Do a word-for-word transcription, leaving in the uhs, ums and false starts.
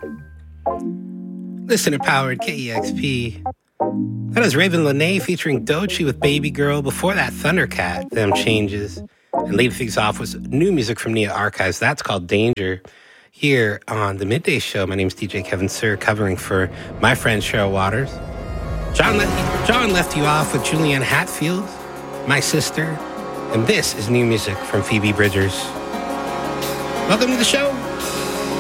Listener powered K E X P. That is Raven Lenae featuring Doechii with Baby Girl. Before that, Thundercat, Them Changes. And leading things off was new music from Nia Archives. That's called Danger. Here on the Midday Show, my name is D J Kevin Sir, covering for my friend Cheryl Waters. John, le- John left you off with Julianne Hatfield, My Sister. And this is new music from Phoebe Bridgers. Welcome to the show.